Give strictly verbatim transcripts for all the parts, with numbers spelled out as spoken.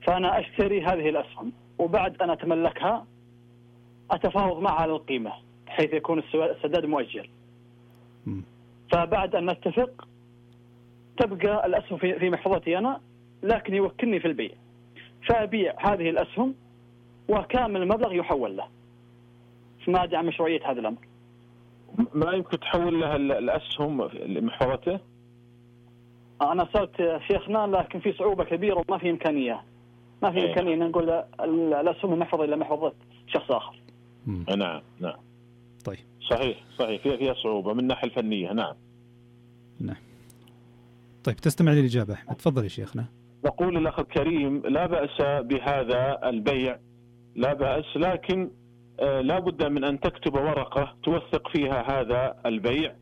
فأنا أشتري هذه الأسهم، وبعد أن أتملكها أتفاوض معها على القيمة حيث يكون السداد مؤجل. فبعد أن نتفق تبقى الأسهم في محفظتي أنا، لكن يوكلني في البيع، فأبيع هذه الأسهم وكامل المبلغ يحول له. فما أدعم مشروعية هذا الأمر. ما يمكن تحول لها الأسهم لمحفظته؟ أنا صرت شيخنا، لكن في صعوبة كبيرة وما في إمكانية ما في أيه. إمكانية أن نقول الأسهم محفظة إلى محفظة شخص آخر. مم. نعم نعم. طيب صحيح صحيح فيها فيها صعوبة من الناحية الفنية. نعم نعم. طيب تستمع للإجابة أحمد، تفضل يا شيخنا. نقول الأخ الكريم لا بأس بهذا البيع، لا بأس، لكن آه لا بد من أن تكتب ورقة توثق فيها هذا البيع،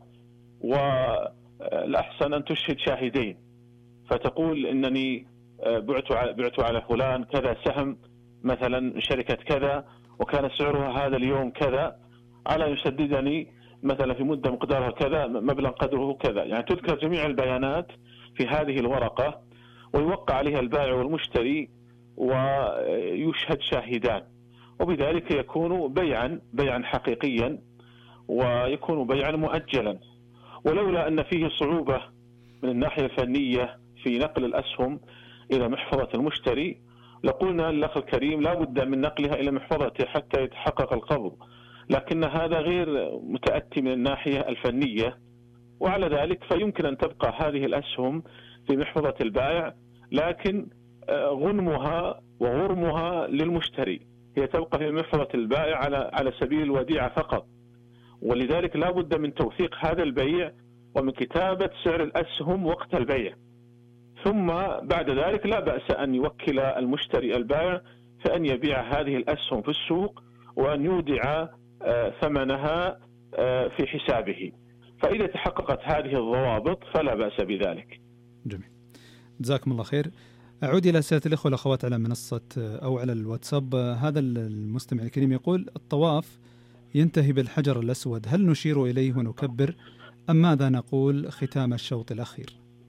والأحسن أن تشهد شاهدين، فتقول إنني آه بعت بعت على فلان كذا سهم مثلا شركة كذا، وكان سعرها هذا اليوم كذا، على يسددني مثلا في مدة مقدارها كذا، مبلغ قدره كذا. يعني تذكر جميع البيانات في هذه الورقة، ويوقع عليها البائع والمشتري ويشهد شاهدان، وبذلك يكون بيعا بيعا حقيقيا، ويكون بيعا مؤجلا. ولولا أن فيه صعوبة من الناحية الفنية في نقل الأسهم إلى محفظة المشتري لقلنا للأخ الكريم لا بد من نقلها إلى محفظته حتى يتحقق القبض، لكن هذا غير متأتي من الناحية الفنية، وعلى ذلك فيمكن أن تبقى هذه الأسهم في محفظة البائع، لكن غنمها وغرمها للمشتري، هي تبقى في محفظة البائع على على سبيل الوديعة فقط. ولذلك لا بد من توثيق هذا البيع ومن كتابة سعر الأسهم وقت البيع، ثم بعد ذلك لا بأس أن يوكل المشتري البائع فأن يبيع هذه الأسهم في السوق وأن يودع ثمنها في حسابه. فإذا تحققت هذه الضوابط فلا بأس بذلك. جميل، جزاكم الله خير. أعود إلى أسئلة الإخوة والأخوات على منصة أو على الواتساب. هذا المستمع الكريم يقول: الطواف ينتهي بالحجر الأسود، هل نشير إليه ونكبر أم ماذا نقول ختام الشوط الأخير؟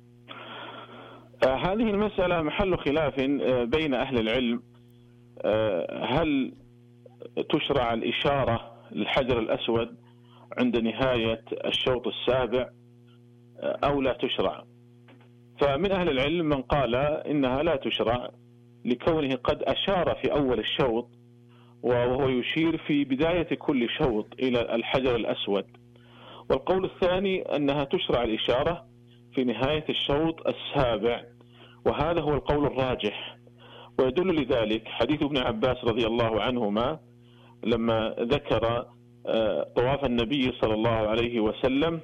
هذه المسألة محل خلاف بين أهل العلم، هل تشرع الإشارة للحجر الأسود عند نهاية الشوط السابع أو لا تشرع؟ فمن أهل العلم من قال إنها لا تشرع لكونه قد أشار في أول الشوط وهو يشير في بداية كل شوط إلى الحجر الأسود، والقول الثاني أنها تشرع الإشارة في نهاية الشوط السابع، وهذا هو القول الراجح. ويدل لذلك حديث ابن عباس رضي الله عنهما لما ذكر طواف النبي صلى الله عليه وسلم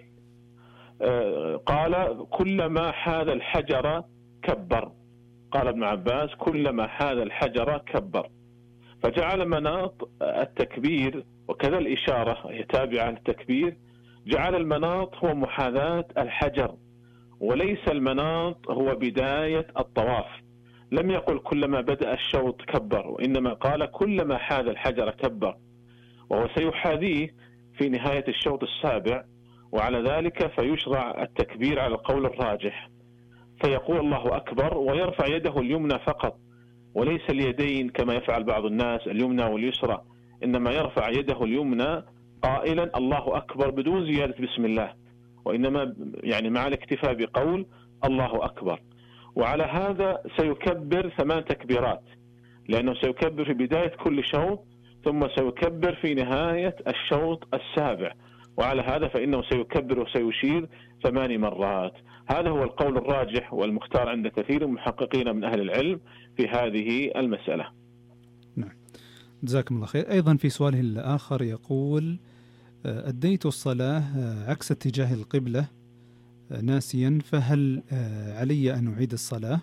قال: كلما حاذ الحجر كبر. قال ابن عباس: كلما حاذ الحجر كبر. فجعل مناط التكبير وكذا الإشارة هي تابعة للتكبير، جعل المناط هو محاذاة الحجر، وليس المناط هو بداية الطواف. لم يقل كلما بدأ الشوط كبر، وإنما قال كلما حاذ الحجر كبر، وهو سيحاذيه في نهاية الشوط السابع، وعلى ذلك فيشرع التكبير على القول الراجح، فيقول الله أكبر ويرفع يده اليمنى فقط، وليس اليدين كما يفعل بعض الناس اليمنى واليسرى، إنما يرفع يده اليمنى قائلا الله أكبر بدون زيادة بسم الله، وإنما يعني مع الاكتفاء بقول الله أكبر. وعلى هذا سيكبر ثمان تكبيرات، لأنه سيكبر في بداية كل شوط ثم سيكبر في نهاية الشوط السابع، وعلى هذا فإنه سيكبر وسيشير ثمان مرات. هذا هو القول الراجح والمختار عند كثير من المحققين من أهل العلم في هذه المسألة. نعم، جزاكم الله خير. أيضا في سؤاله الآخر يقول: أديت الصلاة عكس اتجاه القبلة ناسيا، فهل علي أن أعيد الصلاة؟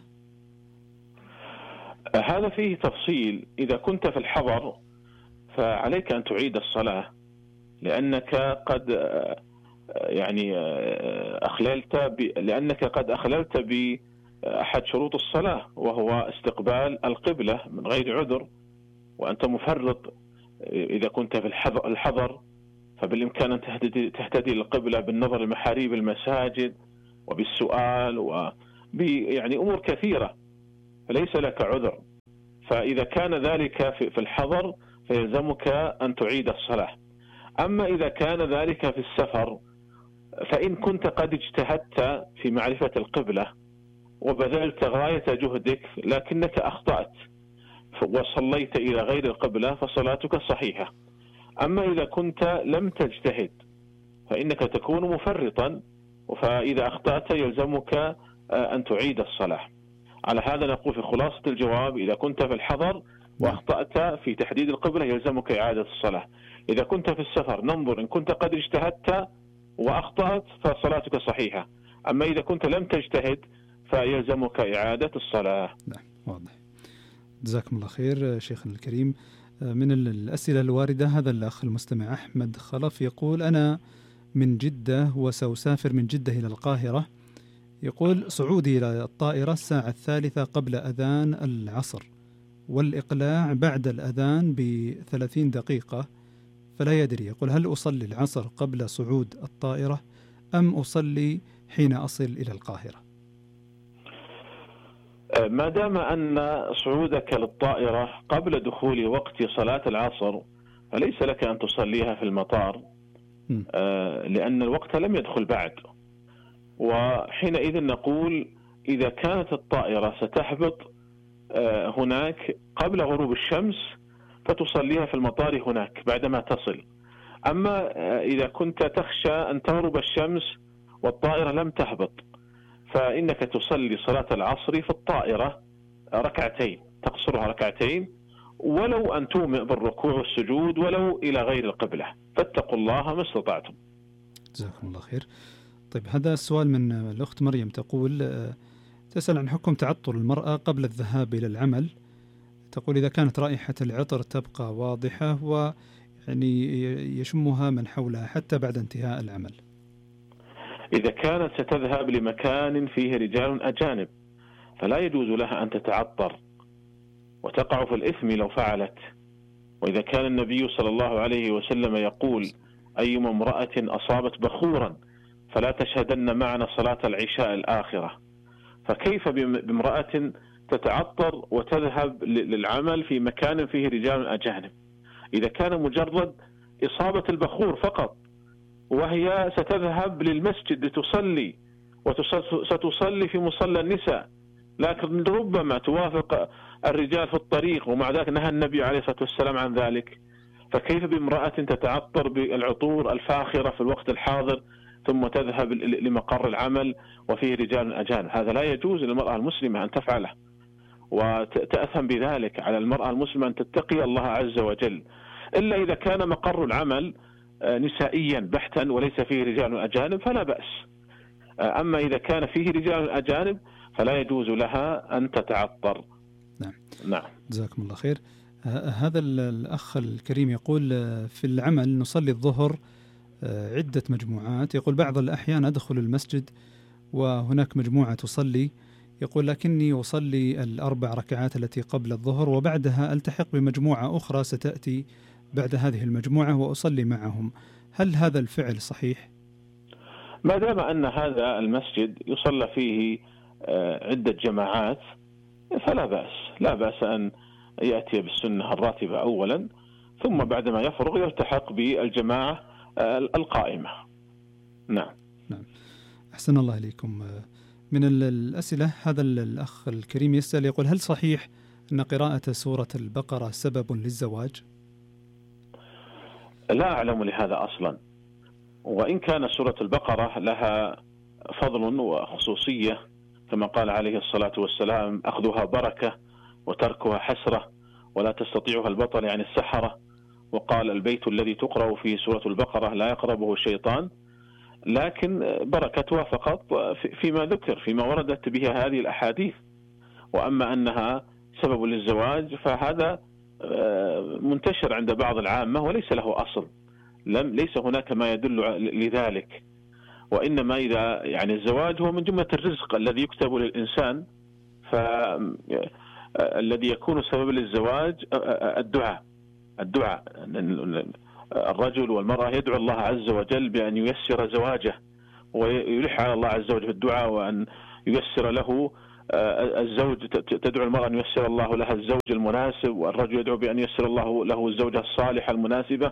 هذا فيه تفصيل. إذا كنت في الحضر فعليك أن تعيد الصلاة، لأنك قد يعني أخللت ب... لأنك قد أخللت بأحد شروط الصلاة، وهو استقبال القبلة من غير عذر، وأنت مفرط. إذا كنت في الحضر فبالإمكان أن تهتدي, تهتدي للقبلة بالنظر لمحاريب المساجد وبالسؤال وب يعني أمور كثيرة، فليس لك عذر. فإذا كان ذلك في الحضر فيلزمك أن تعيد الصلاة. أما إذا كان ذلك في السفر فإن كنت قد اجتهدت في معرفة القبلة وبذلت غاية جهدك لكنك أخطأت وصليت إلى غير القبلة فصلاتك صحيحة. أما إذا كنت لم تجتهد فإنك تكون مفرطا، فإذا أخطأت يلزمك أن تعيد الصلاة. على هذا نقول في خلاصة الجواب: إذا كنت في الحضر وأخطأت في تحديد القبلة يلزمك إعادة الصلاة. إذا كنت في السفر ننظر إن كنت قد اجتهدت وأخطأت فصلاتك صحيحة. أما إذا كنت لم تجتهد فيلزمك إعادة الصلاة. نعم، واضح. جزاكم الله خير شيخنا الكريم. من الأسئلة الواردة هذا الأخ المستمع أحمد خلف يقول: أنا من جدة وسأسافر من جدة إلى القاهرة. يقول: صعودي إلى الطائرة الساعة الثالثة قبل أذان العصر والإقلاع بعد الأذان بثلاثين دقيقة، فلا يدري. يقول: هل أصلي العصر قبل صعود الطائرة أم أصلي حين أصل إلى القاهرة؟ ما دام أن صعودك للطائرة قبل دخول وقت صلاة العصر فليس لك أن تصليها في المطار، لأن الوقت لم يدخل بعد. وحينئذ نقول إذا كانت الطائرة ستهبط هناك قبل غروب الشمس فتصليها في المطار هناك بعدما تصل. أما إذا كنت تخشى أن تغرب الشمس والطائرة لم تهبط فإنك تصلي صلاة العصر في الطائرة ركعتين، تقصرها ركعتين ولو أن تومئ بالركوع والسجود ولو إلى غير القبلة، فاتقوا الله ما استطعتم. جزاكم الله خير. طيب، هذا السؤال من الأخت مريم تقول: تسأل عن حكم تعطر المرأة قبل الذهاب إلى العمل. تقول: إذا كانت رائحة العطر تبقى واضحة ويعني يشمها من حولها حتى بعد انتهاء العمل. إذا كانت ستذهب لمكان فيه رجال أجانب فلا يجوز لها أن تتعطر وتقع في الإثم لو فعلت. وإذا كان النبي صلى الله عليه وسلم يقول: أيما امرأة أصابت بخورا فلا تشهدن معنا صلاة العشاء الآخرة، فكيف بامرأة تتعطر وتذهب للعمل في مكان فيه رجال أجانب؟ إذا كان مجرد إصابة البخور فقط وهي ستذهب للمسجد لتصلي وستصلي في مصلى النساء، لكن ربما توافق الرجال في الطريق ومع ذلك نهى النبي عليه الصلاة والسلام عن ذلك، فكيف بامرأة تتعطر بالعطور الفاخرة في الوقت الحاضر ثم تذهب لمقر العمل وفيه رجال أجانب؟ هذا لا يجوز للمرأة المسلمة أن تفعله، وتأثم بذلك. على المرأة المسلمة أن تتقي الله عز وجل، إلا إذا كان مقر العمل نسائيا بحتا وليس فيه رجال أجانب فلا بأس. أما إذا كان فيه رجال أجانب فلا يجوز لها أن تتعطر. نعم. نعم. جزاكم الله خير. هذا الأخ الكريم يقول: في العمل نصلي الظهر عدة مجموعات. يقول: بعض الأحيان أدخل المسجد وهناك مجموعة تصلي، يقول لكني أصلي الأربع ركعات التي قبل الظهر وبعدها ألتحق بمجموعة أخرى ستأتي بعد هذه المجموعة وأصلي معهم، هل هذا الفعل صحيح؟ ما دام أن هذا المسجد يصلى فيه عدة جماعات فلا بأس، لا بأس أن يأتي بالسنة الراتبة أولا ثم بعدما يفرغ يلتحق بالجماعة القائمة. نعم. نعم. أحسن الله إليكم. من الأسئلة هذا الأخ الكريم يسأل يقول: هل صحيح أن قراءة سورة البقرة سبب للزواج؟ لا أعلم لهذا أصلا، وإن كان سورة البقرة لها فضل وخصوصية كما قال عليه الصلاة والسلام: أخذها بركة وتركها حسرة ولا تستطيعها البطل يعني السحرة. وقال: البيت الذي تقرأ فيه سورة البقرة لا يقربه الشيطان. لكن بركتها فقط فيما ذكر، فيما وردت بها هذه الأحاديث. وأما أنها سبب للزواج فهذا منتشر عند بعض العامة وليس له أصل، لم ليس هناك ما يدل لذلك. وإنما إذا يعني الزواج هو من جملة الرزق الذي يكتب للإنسان، فالذي يكون سبب للزواج الدعاء الدعاء الرجل والمرأة يدعو الله عز وجل بأن ييسر زواجه ويلح على الله عز وجل في الدعاء وأن ييسر له الزوج تدعو المرأة أن ييسر الله لها الزوج المناسب، والرجل يدعو بأن ييسر الله له الزوجة الصالحة المناسبة.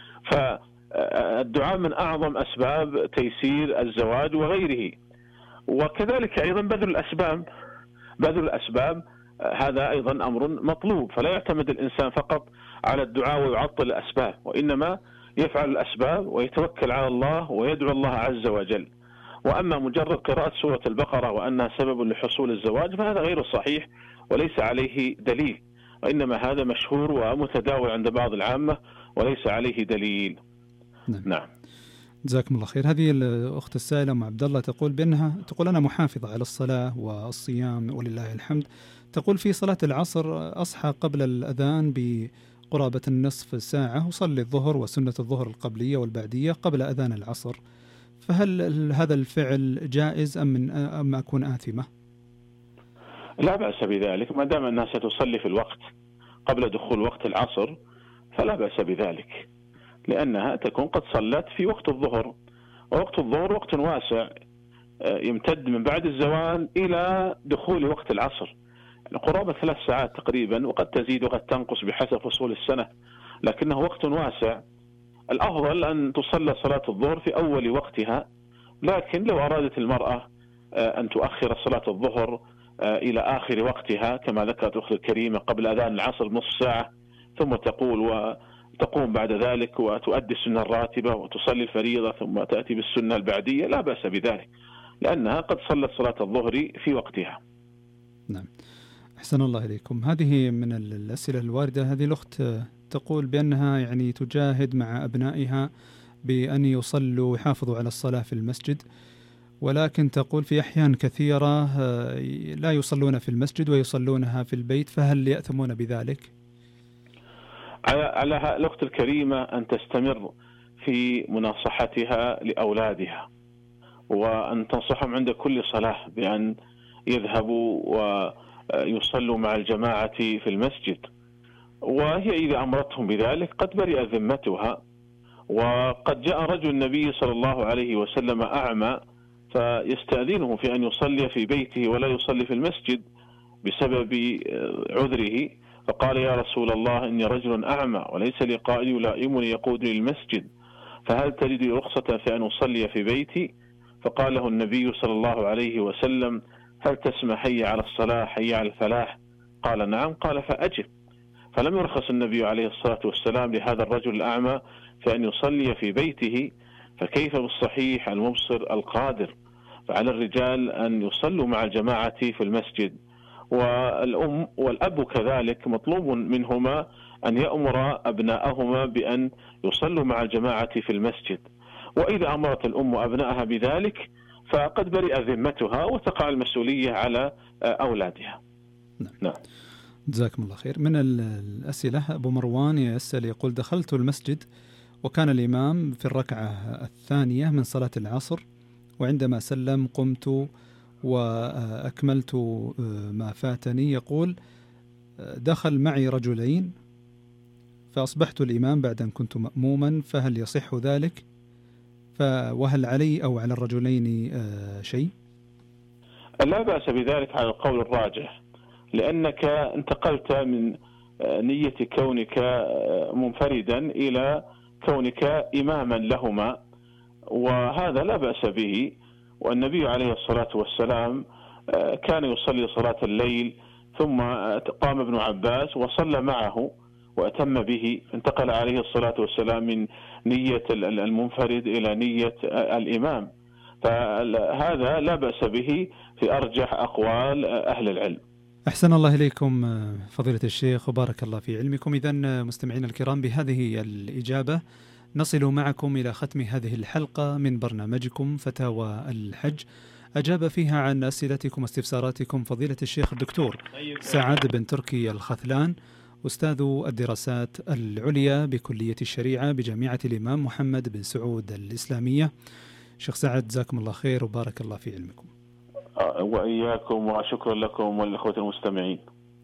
فالدعاء من أعظم أسباب تيسير الزواج وغيره. وكذلك أيضا بذل الأسباب، بذل الأسباب هذا أيضا أمر مطلوب. فلا يعتمد الإنسان فقط على الدعاء ويعطل الأسباب، وإنما يفعل الأسباب ويتوكل على الله ويدعو الله عز وجل. وأما مجرد قراءة سورة البقرة وأنها سبب لحصول الزواج فهذا غير صحيح وليس عليه دليل، وإنما هذا مشهور ومتداول عند بعض العامة وليس عليه دليل. نعم, نعم. جزاكم الله خير. هذه الأخت السائلة أم عبد الله تقول بأنها تقول أنا محافظة على الصلاة والصيام ولله الحمد. تقول في صلاة العصر أصحى قبل الأذان بقرابة النصف ساعة، أصلي الظهر وسنة الظهر القبلية والبعدية قبل أذان العصر، فهل هذا الفعل جائز أم, من أم أكون آثمة؟ لا بأس بذلك ما دام أنها ستصلي في الوقت قبل دخول وقت العصر فلا بأس بذلك، لأنها تكون قد صلت في وقت الظهر، ووقت الظهر وقت واسع يمتد من بعد الزوال إلى دخول وقت العصر، قرابة ثلاث ساعات تقريبا، وقد تزيد وقد تنقص بحسب فصول السنة، لكنه وقت واسع. الأفضل أن تصلى صلاة الظهر في أول وقتها، لكن لو أرادت المرأة أن تؤخر صلاة الظهر إلى آخر وقتها كما ذكرت أخت الكريمة قبل أذان العصر بنصف ساعة، ثم تقول وتقوم بعد ذلك وتؤدي السنة الراتبة وتصلي الفريضة ثم تأتي بالسنة البعدية، لا بأس بذلك، لأنها قد صلت صلاة الظهر في وقتها. نعم، أحسن الله إليكم. هذه من الأسئلة الواردة. هذه الأخت تقول بأنها يعني تجاهد مع أبنائها بأن يصلوا ويحافظوا على الصلاة في المسجد، ولكن تقول في أحيان كثيرة لا يصلون في المسجد ويصلونها في البيت، فهل يأثمون بذلك؟ على الأخت الكريمة أن تستمر في مناصحتها لأولادها، وأن تنصحهم عند كل صلاة بأن يذهبوا ويصلوا مع الجماعة في المسجد، وهي إذا أمرتهم بذلك قد برئ ذمتها. وقد جاء رجل النبي صلى الله عليه وسلم أعمى فيستأذنه في أن يصلي في بيته ولا يصلي في المسجد بسبب عذره، فقال يا رسول الله إني رجل أعمى وليس لي قائد يلائمني يقودني للمسجد، فهل تجد رخصة في أن أصلي في بيتي؟ فقال له النبي صلى الله عليه وسلم هل تسمع حي على الصلاة حي على الفلاح؟ قال نعم، قال فأجب. فلم يرخص النبي عليه الصلاة والسلام لهذا الرجل الأعمى في أن يصلي في بيته، فكيف بالصحيح المبصر القادر؟ فعلى الرجال أن يصلوا مع الجماعة في المسجد، والأم والأب كذلك مطلوب منهما أن يأمر أبناءهما بأن يصلوا مع الجماعة في المسجد، وإذا أمرت الأم أبنائها بذلك فقد برئ ذمتها وتقع المسؤولية على أولادها. نعم. نعم. جزاكم الله خير. من الأسئلة أبو مروان يسأل يقول دخلت المسجد وكان الإمام في الركعة الثانية من صلاة العصر، وعندما سلم قمت وأكملت ما فاتني. يقول دخل معي رجلين فأصبحت الإمام بعد أن كنت مأموما، فهل يصح ذلك؟ وهل علي أو على الرجلين شيء؟ لا بأس بذلك على القول الراجح، لأنك انتقلت من نية كونك منفردا إلى كونك إماما لهما، وهذا لا بأس به. والنبي عليه الصلاة والسلام كان يصلي صلاة الليل ثم قام ابن عباس وصلى معه وأتم به، انتقل عليه الصلاة والسلام من نية المنفرد إلى نية الإمام، فهذا لا بأس به في أرجح أقوال أهل العلم. أحسن الله إليكم فضيلة الشيخ وبارك الله في علمكم. إذن مستمعين الكرام بهذه الإجابة نصل معكم إلى ختم هذه الحلقة من برنامجكم فتاوى الحج، أجاب فيها عن أسئلتكم واستفساراتكم فضيلة الشيخ الدكتور سعد بن تركي الخثلان، أستاذ الدراسات العليا بكلية الشريعة بجامعة الإمام محمد بن سعود الإسلامية. شيخ سعد جزاكم الله خير وبارك الله في علمكم. وإياكم، وشكرا لكم والأخوة المستمعين.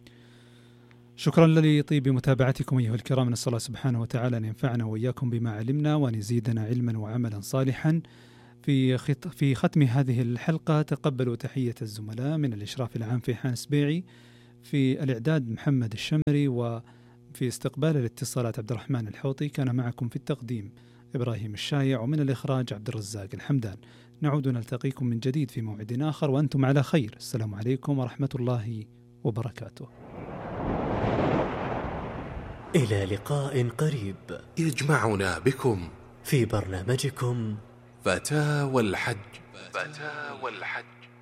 شكرا لطيب متابعتكم أيها الكرام، نسأل الله سبحانه وتعالى أن ينفعنا وإياكم بما علمنا وأن يزيدنا علما وعملا صالحا في في ختم هذه الحلقة تقبلوا تحية الزملاء من الإشراف العام في حانس بيعي، في الإعداد محمد الشمري، وفي استقبال الاتصالات عبد الرحمن الحوطي. كان معكم في التقديم إبراهيم الشايع، ومن الإخراج عبد الرزاق الحمدان. نعود نلتقيكم من جديد في موعد آخر وأنتم على خير. السلام عليكم ورحمة الله وبركاته. إلى لقاء قريب يجمعنا بكم في برنامجكم فتاوى الحج. فتاوى الحج.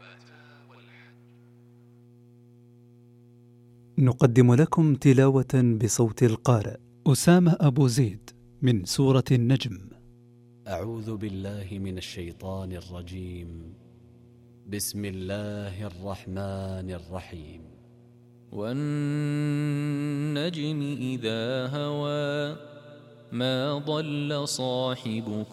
نقدم لكم تلاوة بصوت القارئ أسامة أبو زيد من سورة النجم. أعوذ بالله من الشيطان الرجيم. بسم الله الرحمن الرحيم. والنجم إذا هوى ما ضل صاحبكم